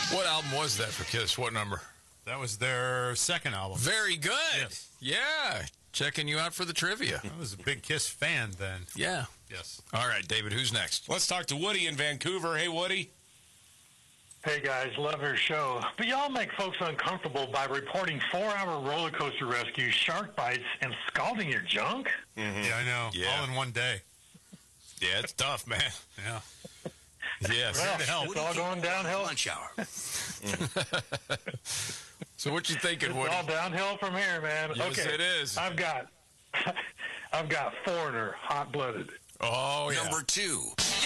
What album was that for Kiss? What number? That was their second album. Very good. Yes. Yeah. Checking you out for the trivia. I was a big Kiss fan then. Yeah. Yes. All right, David, who's next? Let's talk to Woody in Vancouver. Hey, Woody. Hey guys, love your show. But y'all make folks uncomfortable by reporting 4-hour roller coaster rescues, shark bites, and scalding your junk. Mm-hmm. Yeah, I know. Yeah. All in one day. Yeah, it's tough, man. Yeah. Yes. Well, it's all going downhill. Lunch hour. So what you thinking, It's Woody? all downhill from here, man. Yes, okay, it is. I've got Foreigner, hot-blooded. Oh, yeah. Number 2.